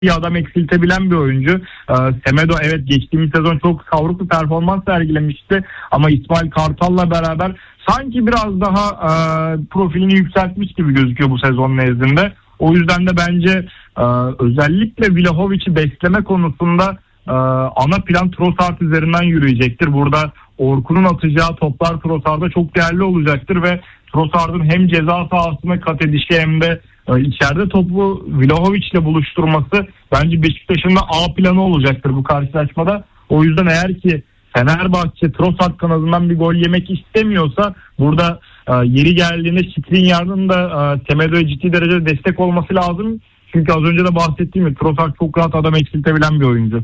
bir adam eksiltebilen bir oyuncu. Semedo evet geçtiğimiz sezon çok savruk bir performans sergilemişti ama İsmail Kartal'la beraber sanki biraz daha profilini yükseltmiş gibi gözüküyor bu sezon nezdinde. O yüzden de bence özellikle Vlahovic'i besleme konusunda ana plan Trossard üzerinden yürüyecektir. Burada Orkun'un atacağı toplar Trossard'a çok değerli olacaktır ve Trossard'ın hem ceza sahasına kat edişi hem de içeride topu Vlahovic ile buluşturması bence Beşiktaş'ın da A planı olacaktır bu karşılaşmada. O yüzden eğer ki Fenerbahçe Trossard kanadından bir gol yemek istemiyorsa burada yeri geldiğinde Skriniar'ın da Semedo'ya ciddi derecede destek olması lazım. Çünkü az önce de bahsettiğim gibi Trossard çok rahat adam eksiltebilen bir oyuncu.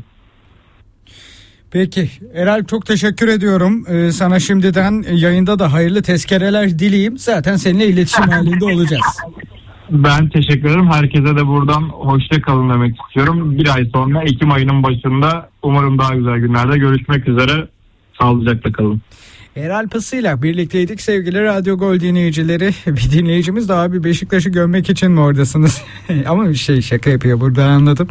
Peki Erol, çok teşekkür ediyorum. Sana şimdiden yayında da hayırlı tezkereler dileyeyim. Zaten seninle iletişim halinde olacağız. Ben teşekkür ederim. Herkese de buradan hoşça kalın demek istiyorum. Bir ay sonra Ekim ayının başında umarım daha güzel günlerde görüşmek üzere. Sağlıcakla kalın. Erol Pısı'yla birlikteydik sevgili Radyo Gol dinleyicileri. Bir dinleyicimiz de abi Beşiktaş'ı gömmek için mi oradasınız? Ama şaka yapıyor burada, anladım.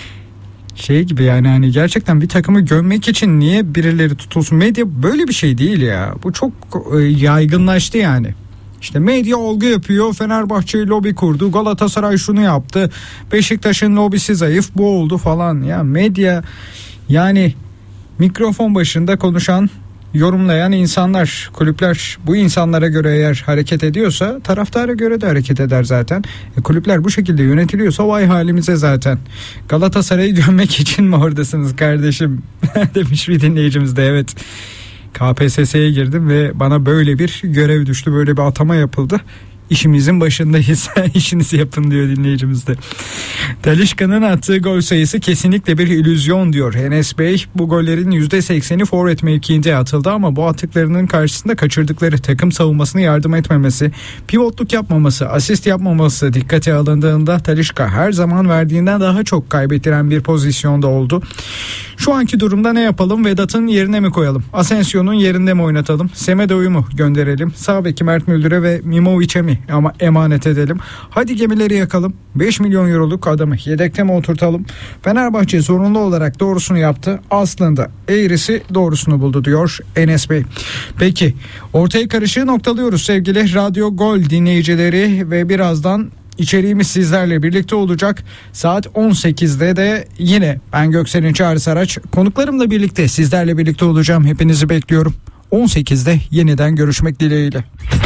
Gibi yani hani gerçekten bir takımı gömmek için niye birileri tutulsun? Medya böyle bir şey değil ya. Bu çok yaygınlaştı yani. İşte medya olgu yapıyor. Fenerbahçe lobi kurdu. Galatasaray şunu yaptı. Beşiktaş'ın lobisi zayıf. Bu oldu falan. Ya medya yani mikrofon başında konuşan, yorumlayan insanlar, kulüpler bu insanlara göre eğer hareket ediyorsa taraftara göre de hareket eder zaten. Kulüpler bu şekilde yönetiliyorsa vay halimize zaten. Galatasaray'ı gömmek için mi oradasınız kardeşim? Demiş bir dinleyicimiz de. Evet. KPSS'ye girdim ve bana böyle bir görev düştü. Böyle bir atama yapıldı. İşimizin başındayız. İşinizi yapın diyor dinleyicimiz de. Talisca'nın attığı gol sayısı kesinlikle bir illüzyon diyor Enes Bey. Bu gollerin %80'i forvet mevkiinde atıldı ama bu atıklarının karşısında kaçırdıkları takım savunmasına yardım etmemesi, pivotluk yapmaması, asist yapmaması dikkate alındığında Talisca her zaman verdiğinden daha çok kaybettiren bir pozisyonda oldu. Şu anki durumda ne yapalım? Vedat'ın yerine mi koyalım? Asensio'nun yerinde mi oynatalım? Semedo'yu mu gönderelim? Sağ beki Mert Müldür'e ve Mimovic'e mi ama emanet edelim? Hadi gemileri yakalım. 5 milyon euroluk adamı yedekte mi oturtalım? Fenerbahçe zorunlu olarak doğrusunu yaptı. Aslında eğrisi doğrusunu buldu diyor Enes Bey. Peki ortaya karışığı noktalıyoruz sevgili Radyo Gol dinleyicileri ve birazdan İçeriğimiz sizlerle birlikte olacak. Saat 18'de de yine ben Göksel'in Çağrı Saraç konuklarımla birlikte sizlerle birlikte olacağım. Hepinizi bekliyorum. 18'de yeniden görüşmek dileğiyle.